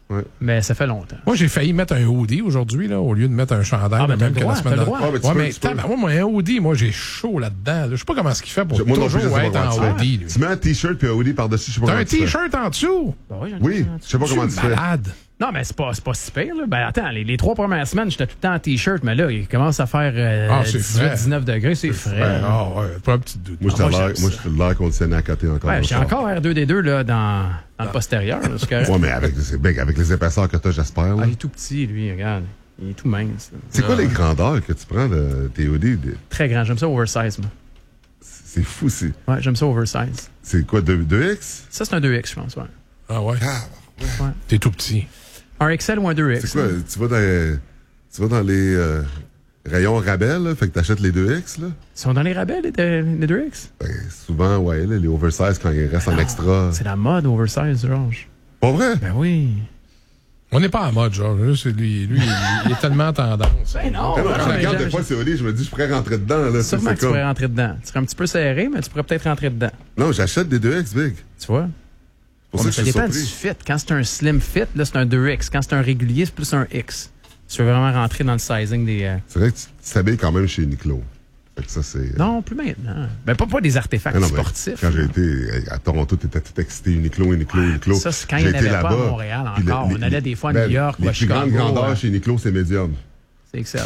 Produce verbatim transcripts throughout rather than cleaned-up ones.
Ouais. Mais ça fait longtemps. Moi, j'ai failli mettre un hoodie aujourd'hui, là, au lieu de mettre un chandail. Ah, ben, même t'as que le la droit, semaine t'as le dernière. droit. Ah, ben, tu Ouais, peux- mais tu peux- attends, moi, un hoodie, moi, j'ai chaud là-dedans. là. Je sais pas comment est-ce qu'il fait pour Je- moi non plus, toujours je sais être pas en comment tu hoodie. fais. lui. Tu mets un T-shirt puis un hoodie par-dessus, je sais pas T'as comment un tu fais. T-shirt en dessous? Ben oui, j'en ai Oui, un je sais pas comment tu fais. Malade. Non, mais c'est pas, c'est pas si pire. Là. Ben attends, les, les trois premières semaines, j'étais tout le temps en T-shirt, mais là, il commence à faire euh, Ah, c'est dix-huit frais. dix-neuf degrés, c'est frais. Ouais, ah ouais, pas un petit doute. Moi, j'étais Ah, moi, l'air- j'aime moi, ça. j'étais l'air conditionné à côté encore. Ouais, j'ai encore R deux D deux là, dans, dans le postérieur. là, c'est correct. Ouais, mais avec, c'est big, avec les épaisseurs que t'as, j'espère. Ah, là. il est tout petit, lui, regarde. Il est tout mince. là. C'est quoi les grandeurs que tu prends de tes hoodies? de- Très grand. J'aime ça oversize, moi. C'est fou, c'est. Ouais, j'aime ça oversize. C'est quoi, deux X? Ça, c'est un deux X, je pense, ouais. Ah ouais? Ah, ouais. T'es tout petit. Un X L ou un deux X. c'est quoi? Tu vas dans, tu vas dans les euh, rayons rabais, là, fait que t'achètes les deux X, là? Ils sont dans les rabais, les, deux- les deux X? Ben, souvent, ouais, là, les oversize quand ils restent en Non, extra. C'est la mode oversize, Georges. Pas vrai? Ben oui. On n'est pas en mode, genre. Là, c'est lui, lui il, il est tellement tendance. Ben non. Ah non, ben je non, mais regarde j'ai- des fois ces hoodies, je me dis, je pourrais rentrer dedans, là. c'est- Sûrement c'est que tu comme- pourrais rentrer dedans. Tu serais un petit peu serré, mais tu pourrais peut-être rentrer dedans. Non, j'achète des deux X, big. Tu vois? C'est pour Ouais, ça mais que ça je suis dépend du surpris. fit. Quand c'est un slim fit, là, c'est un deux X. Quand c'est un régulier, c'est plus un X. Tu veux vraiment rentrer dans le sizing des... euh, C'est vrai que tu tu t'habilles quand même chez Uniqlo. Fait que ça, c'est... Non, plus maintenant. Ben, pas, pas des artefacts Ah non, mais sportifs. Quand j'ai été à Toronto, t'étais tout excité, Uniqlo, Uniqlo, Uniqlo. ça, c'est quand il J'ai n'y en été avait pas à là-bas, Montréal puis le- encore. les- On allait des fois à ben, New York ou à Les plus grandes Chicago, grandeurs euh, chez Uniqlo, c'est médium. C'est excellent.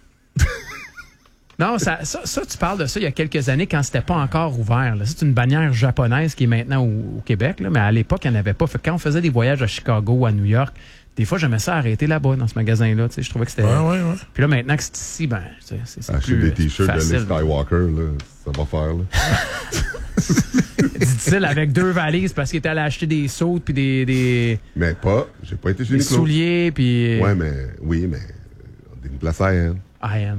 Non, ça, ça, ça, tu parles de ça il y a quelques années quand c'était pas encore ouvert. là. C'est une bannière japonaise qui est maintenant au, au Québec, là, mais à l'époque, il n'y en avait pas. Fait que quand on faisait des voyages à Chicago ou à New York, des fois, j'aimais ça arrêter là-bas, dans ce magasin-là. Tu sais, je trouvais que c'était... Ouais, ouais, ouais. Puis là, maintenant que c'est ici, ben, c'est, c'est, c'est Acheter plus des euh, t-shirts de facile. Luke Skywalker, là, ça va faire, là. Dit-il avec deux valises parce qu'il était allé acheter des sautes puis des, des, Mais pas, j'ai pas été chez des Uniqlo. souliers puis Ouais, mais, oui, mais, euh, une place à elle. high-end.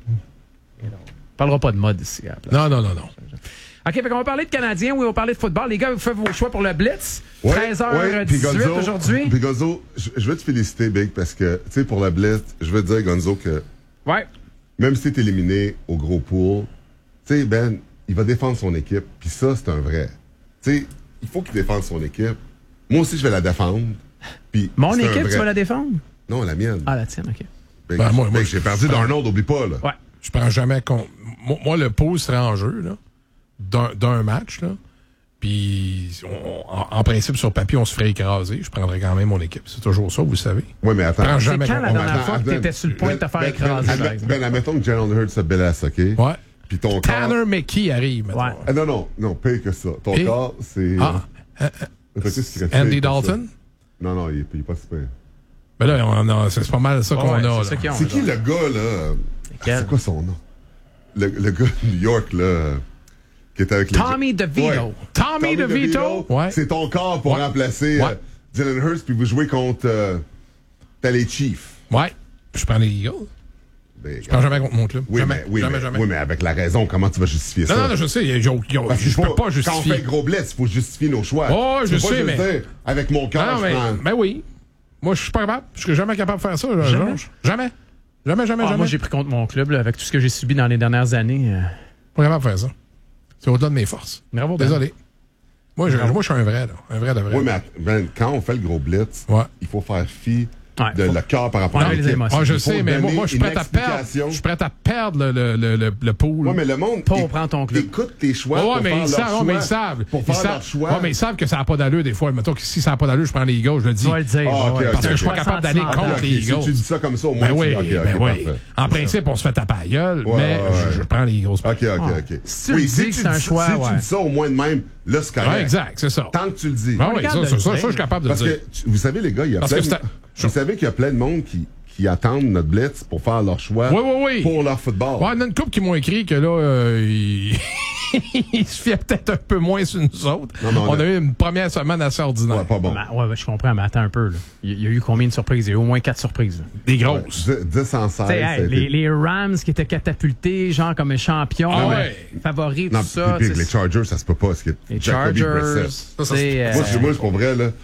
On parlera pas de mode ici. À la place. Non, non, non, non. OK, fait qu'on va parler de Canadiens, oui, on va parler de football. Les gars, vous faites vos choix pour le Blitz. Ouais, treize heures puis dix-huit Gonzo- aujourd'hui. Puis Gonzo, je, je veux te féliciter, Big, parce que, tu sais, pour la Blitz, je veux te dire, Gonzo, que Ouais. même si t'es éliminé au gros pool, tu sais, Ben, il va défendre son équipe, puis ça, c'est un vrai. Tu sais, il faut qu'il défende son équipe. Moi aussi, je vais la défendre. Puis Mon c'est un équipe, vrai. tu vas la défendre? Non, la mienne. Ah, la tienne, OK. Big, Ben, moi, moi, Big, j'ai perdu d'Arnold, oublie pas, là. Ouais. Je prends jamais compte. Moi, moi, le pool serait en jeu, là, d'un, d'un match, là. Puis, on- en, en principe, sur papier, on se ferait écraser. Je prendrais quand même mon équipe. C'est toujours ça, vous le savez. Ouais, mais attends. Prends C'est jamais quand la compte. dernière Attends, fois que attends. t'étais sur le point de te faire Ben, écraser, Ben, par ben, exemple? ben, admettons que Jalen Hurts se blesse, OK? Ouais. Puis ton corps... Tanner McKee arrive, maintenant. Ouais. Ah, non, non, non, pire que ça. Ton Et- corps, c'est... Ah, Fait que qu'est-ce qui reste Andy pire que ça? Dalton? Non, non, il est, il est pas super. Ben là, on a- c'est c'est pas mal ça Ouais, qu'on ouais, a. c'est là. ça qu'ils ont, C'est qui là. le gars, là? Quel? C'est quoi son nom? Le, le gars de New York, là, qui était avec les... Tommy DeVito. Ouais. Tommy DeVito? Ouais. C'est ton corps pour Ouais. remplacer Ouais. euh, Jalen Hurts, puis vous jouez contre... Euh, t'as les Chiefs. Ouais. Je prends les Eagles. Ben, Je prends jamais contre mon club. Oui, jamais, mais, oui, jamais, mais, jamais. oui, mais avec la raison, comment tu vas justifier Non, ça? non, non, je sais. ils ont- ils ont- Parce que je peux faut- pas Quand on justifier. fait gros blitz, il faut justifier nos choix. Oh, Tu je peux pas sais, juste mais- dire, avec mon cœur, Non, je mais, prends... ben oui. Moi, je suis pas capable. Je serais jamais capable de faire ça, là, Jamais? Georges. Jamais. Jamais, jamais, Ah, jamais. moi, j'ai pris contre mon club là, avec tout ce que j'ai subi dans les dernières années. euh, pas capable de faire ça. C'est au-delà de mes forces. Bravo, Ben. Désolé. Moi, je, moi, je suis un vrai, là. Un vrai de vrai. Oui, mais att- ben, quand on fait le gros blitz, Ouais. il faut faire fi Ouais, de faut- le cœur par rapport Ouais, à les l'équipe. émotions. Ah, je Il faut sais, mais moi, donner moi, je suis une prêt à perdre. explication. Je suis prêt à perdre le, le, le, le, le pool. Oui, mais le monde... Pas éc- prendre ton club. Écoute tes choix Ouais, pour ouais, mais faire ils leur savent, ouais, choix. mais ils savent. Pour Ils faire savent- leur choix. ouais, mais ils savent que ça n'a pas d'allure des fois. Mettons que si ça n'a pas d'allure, je prends les Eagles, je le dis. Tu vas le dire. Ah, ok, ouais, ok, Parce que je suis ok. pas capable d'aller Sentimental. contre Ok, les si Eagles. tu dis ça comme ça, au moins, Ben tu- oui, ok, ok, ben oui. parfait. En principe, on se fait taper à la gueule, Ouais, mais ouais, je, je ouais. prends les Eagles. OK, OK, Ah. OK. Si tu le dis que c'est un dis- choix, si ouais. tu dis ça au moins de même, là, c'est correct. Ouais, exact, c'est ça. Tant que tu le dis. Ah oui, regarde ça, de ça, le ça, dire. ça, je suis capable de le Parce dire. que, tu- vous savez, les gars, il y a Parce plein que de... c'est- Vous savez qu'il y a plein de monde qui, qui attendent notre blitz pour faire leur choix Oui, oui, oui. pour leur football. Ouais, il y en a une couple qui m'ont écrit que là, euh, ils... ils se fiaient peut-être un peu moins sur nous autres. Non, non, on on a a- eu une première semaine assez ordinaire. Ouais, pas bon. Ben, ouais, ouais, je comprends, mais attends un peu. Là. Il y a- il y a eu combien de surprises? Il y a eu au moins quatre surprises. là. Des grosses. dix dix en seize. T'sais, ça a hey, été- les, les Rams qui étaient catapultés, genre comme champions, Ah euh, ouais. favoris, tout Non, ça. puis, puis, t'sais, les Chargers, ça se peut pas. parce que les Jacoby Chargers. Brissett. Ça, ça, t'sais, Moi, euh, c'est moi, c'est pour vrai, là.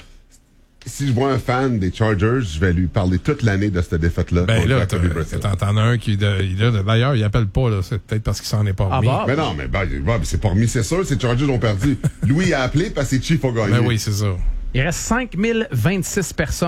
Si je vois un fan des Chargers, je vais lui parler toute l'année de cette défaite-là. Ben contre là, Jacoby t'as- Brissett. t'en t'en as un qui, de- il a- d'ailleurs, il appelle pas, là. C'est peut-être parce qu'il s'en est pas Ah remis. bah? Mais non, mais ben, ben, c'est pas remis, c'est sûr, ces Chargers ont perdu. Louis a appelé parce que les Chiefs ont gagné. Ben oui, c'est ça. Il reste cinq mille vingt-six personnes.